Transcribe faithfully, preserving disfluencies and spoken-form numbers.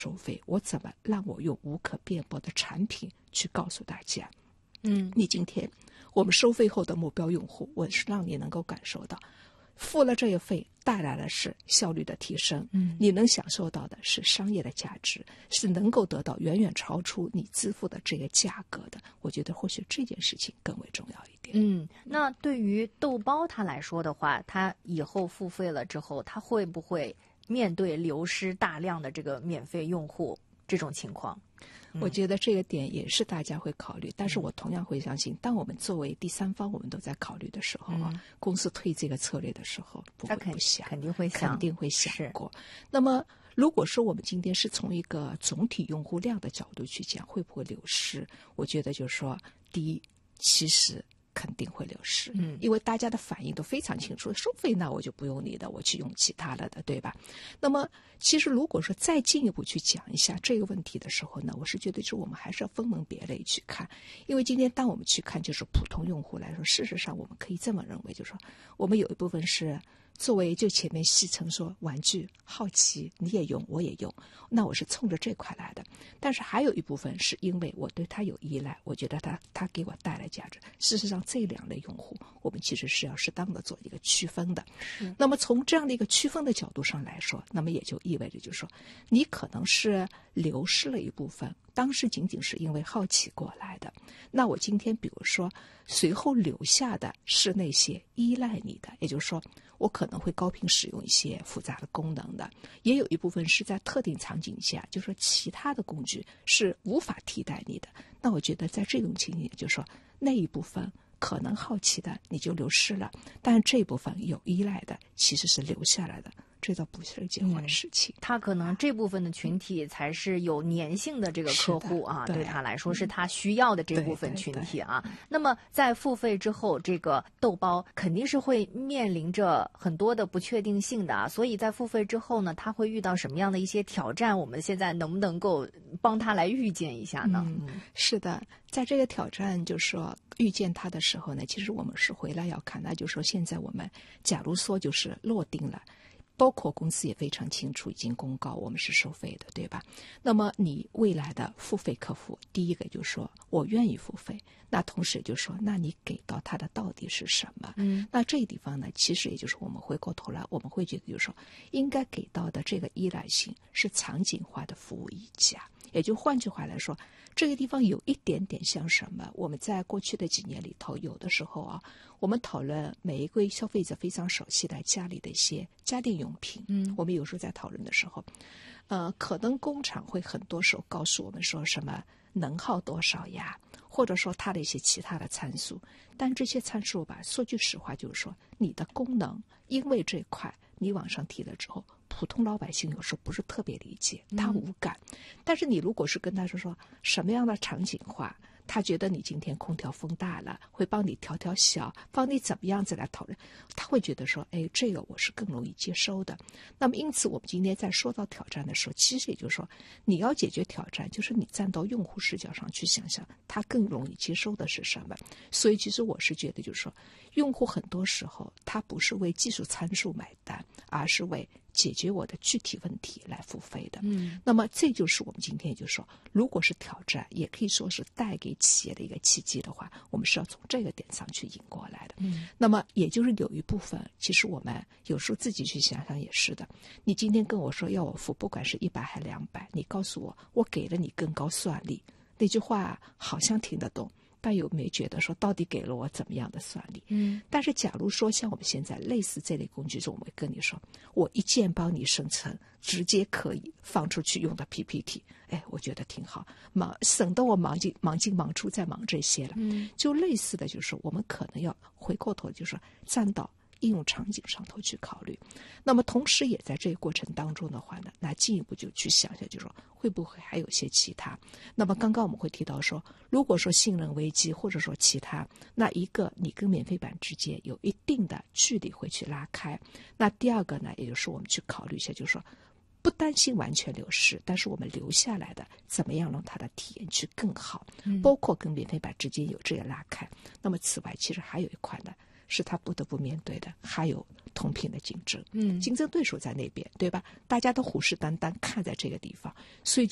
收费，我怎么让我用无可辩驳的产品去告诉大家， 嗯， 你今天我们收费后的目标用户，我是让你能够感受到付了这个费带来的是效率的提升， 嗯， 你能享受到的是商业的价值，是能够得到远远超出你支付的这个价格的。我觉得或许这件事情更为重要一点。 嗯，那对于豆包它来说的话，它以后付费了之后，它会不会面对流失大量的这个免费用户这种情况？ 我觉得这个点也是大家会考虑，但是我同样会相信，当我们作为第三方，我们都在考虑的时候啊， 嗯、 公司推这个策略的时候，不会不想， 肯定会想， 肯定会想过。那么，如果说我们今天是从一个总体用户量的角度去讲，会不会流失？我觉得就是说，第一，其实肯定会流失， 嗯， 因为大家的反应都非常清楚，收费那我就不用你的，我去用其他的的，对吧？那么其实如果说再进一步去讲一下这个问题的时候呢，我是觉得就是我们还是要分门别类去看，因为今天当我们去看就是普通用户来说，事实上我们可以这么认为，就是说我们有一部分是作为就前面戏称说玩具好奇，你也用我也用，那我是冲着这块来的。但是还有一部分是因为我对它有依赖，我觉得它它给我带来价值。事实上这两类用户我们其实是要适当的做一个区分的。那么从这样的一个区分的角度上来说，那么也就意味着就是说你可能是流失了一部分，当时仅仅是因为好奇过来的，那我今天比如说随后留下的是那些依赖你的，也就是说我可能会高频使用一些复杂的功能的，也有一部分是在特定场景下，就是说其他的工具是无法替代你的。那我觉得在这种情景，就是说那一部分可能好奇的你就流失了，但是这一部分有依赖的其实是留下来的，这倒不是一件坏事情。 他、嗯、可能这部分的群体才是有粘性的这个客户啊，对他来说是他需要的这部分群体啊。那么在付费之后，这个豆包肯定是会面临着很多的不确定性的啊，所以在付费之后呢，他会遇到什么样的一些挑战？我们现在能不能够帮他来预见一下呢？ 嗯，是的，在这个挑战就是说遇见他的时候呢，其实我们是回来要看，那就是说现在我们假如说就是落定了，包括公司也非常清楚已经公告我们是收费的，对吧？那么你未来的付费客户，第一个就是说我愿意付费，那同时就说那你给到他的到底是什么？ 嗯， 那这一地方呢，其实也就是我们回过头来我们会觉得就是说应该给到的这个依赖性是场景化的服务溢价，也就换句话来说，这个地方有一点点像什么？我们在过去的几年里头，有的时候啊，我们讨论每一位消费者非常熟悉的家里的一些家电用品， 嗯， 我们有时候在讨论的时候，呃，可能工厂会很多时候告诉我们说什么能耗多少呀，或者说它的一些其他的参数，但这些参数吧，说句实话，就是说你的功能，因为这块你往上提了之后，普通老百姓有时候不是特别理解，他无感。嗯、但是你如果是跟他说说什么样的场景化，他觉得你今天空调风大了，会帮你调调小，帮你怎么样子来讨论，他会觉得说，哎，这个我是更容易接收的。那么因此我们今天在说到挑战的时候，其实也就是说你要解决挑战，就是你站到用户视角上去想想他更容易接收的是什么。所以其实我是觉得就是说用户很多时候他不是为技术参数买单，而是为解决我的具体问题来付费的。 嗯， 那么这就是我们今天也就是说，如果是挑战，也可以说是带给企业的一个契机的话，我们是要从这个点上去引过来的。 嗯， 那么也就是有一部分，其实我们有时候自己去想想也是的。你今天跟我说要我付，不管是一百还两百，你告诉我，我给了你更高算力，那句话好像听得懂。但有没觉得说到底给了我怎么样的算力？ 嗯， 但是假如说像我们现在类似这类工具中，我会跟你说，我一键帮你生成直接可以放出去用的 P P T， 哎，我觉得挺好，忙省得我忙进忙进忙出再忙这些了。 嗯， 就类似的就是我们可能要回过头，就是说站到应用场景上头去考虑。那么同时也在这个过程当中的话呢，那进一步就去想想，就是说会不会还有些其他。那么刚刚我们会提到说，如果说信任危机或者说其他，那一个你跟免费版之间有一定的距离会去拉开。那第二个呢，也就是我们去考虑一下，就是说不担心完全流失，但是我们留下来的怎么样让它的体验去更好，包括跟免费版之间有这个拉开。那么此外其实还有一块呢， 是他不得不面对的，还有同频的竞争， 嗯， 竞争对手在那边，对吧？大家都虎视眈眈看在这个地方，所以